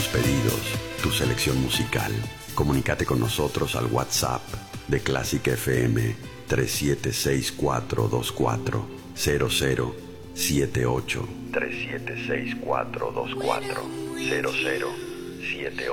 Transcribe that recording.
tus pedidos, tu selección musical. Comunícate con nosotros al WhatsApp de Clásica FM 376424 0078 376424 0078.